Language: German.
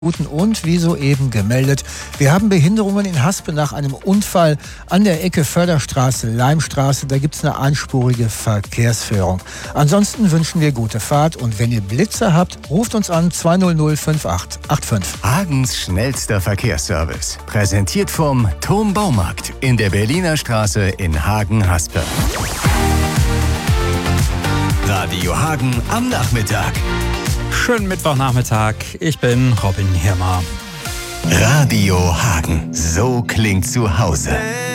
Und wie soeben gemeldet, wir haben Behinderungen in Haspe nach einem Unfall an der Ecke Förderstraße-Leimstraße. Da gibt es eine einspurige Verkehrsführung. Ansonsten wünschen wir gute Fahrt und wenn ihr Blitzer habt, ruft uns an 200 5885. Hagens schnellster Verkehrsservice. Präsentiert vom Thom Baumarkt in der Berliner Straße in Hagen-Haspe. Radio Hagen am Nachmittag. Schönen Mittwochnachmittag, ich bin Robin Hirmer. Radio Hagen, so klingt zu Hause.